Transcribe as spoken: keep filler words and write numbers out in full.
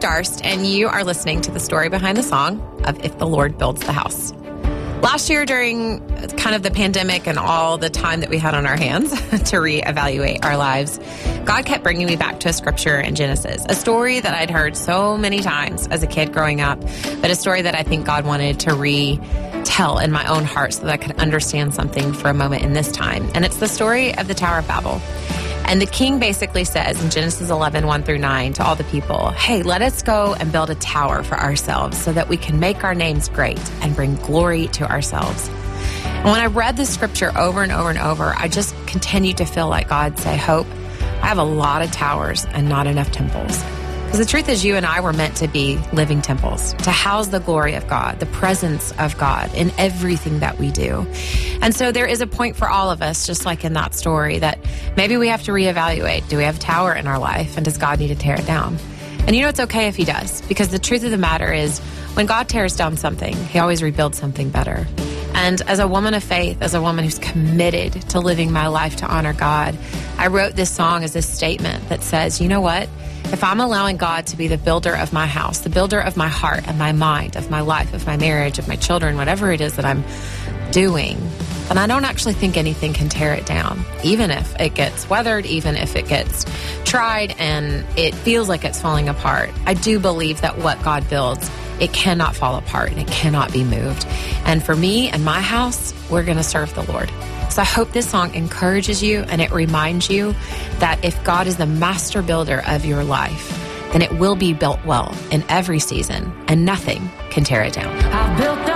Darst, and you are listening to the story behind the song of If the Lord Builds the House. Last year, during kind of the pandemic and all the time that we had on our hands to reevaluate our lives, God kept bringing me back to a scripture in Genesis, a story that I'd heard so many times as a kid growing up, but a story that I think God wanted to retell in my own heart so that I could understand something for a moment in this time. And it's the story of the Tower of Babel. And the king basically says in Genesis eleven, one through nine to all the people, hey, let us go and build a tower for ourselves so that we can make our names great and bring glory to ourselves. And when I read this scripture over and over and over, I just continued to feel like God say, Hope, I have a lot of towers and not enough temples. Because the truth is, you and I were meant to be living temples, to house the glory of God, the presence of God in everything that we do. And so there is a point for all of us, just like in that story, that maybe we have to reevaluate. Do we have a tower in our life, and does God need to tear it down? And you know, it's okay if he does, because the truth of the matter is, when God tears down something, he always rebuilds something better. And as a woman of faith, as a woman who's committed to living my life to honor God, I wrote this song as a statement that says, you know what? If I'm allowing God to be the builder of my house, the builder of my heart and my mind, of my life, of my marriage, of my children, whatever it is that I'm doing, then I don't actually think anything can tear it down, even if it gets weathered, even if it gets tried and it feels like it's falling apart. I do believe that what God builds, it cannot fall apart and it cannot be moved. And for me and my house, we're going to serve the Lord. So I hope this song encourages you and it reminds you that if God is the master builder of your life, then it will be built well in every season and nothing can tear it down. I've built